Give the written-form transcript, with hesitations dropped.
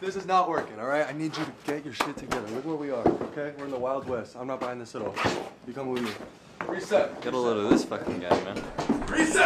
This is not working, all right? I need you to get your shit together. Look where we are, okay? We're in the Wild West. I'm not buying this at all. You come with me. Reset. Get a load of this fucking guy, man. Reset!